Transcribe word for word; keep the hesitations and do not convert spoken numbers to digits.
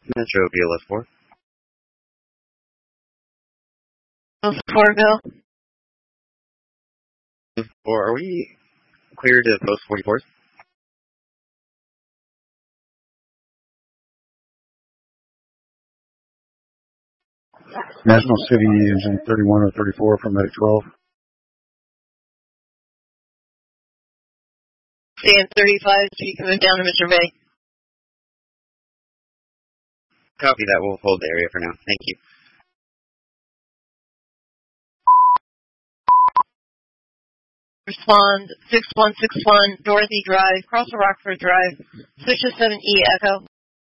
Metro B L S four. Fargo. Or are we clear to post forty-fours? National City Engine thirty-one or thirty-four from Medic twelve. Stand thirty-five, so you can move down to Mister Bay. Copy that. We'll hold the area for now. Thank you. Respond six one six one, Dorothy Drive, Cross Rockford Drive, six oh seven E Echo.